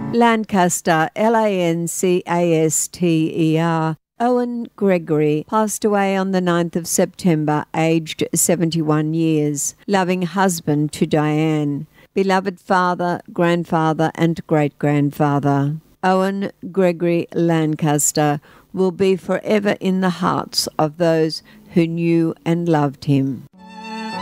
Lancaster, Lancaster, Owen Gregory passed away on the 9th of September, aged 71 years, loving husband to Diane, beloved father, grandfather and great-grandfather. Owen Gregory Lancaster will be forever in the hearts of those who knew and loved him.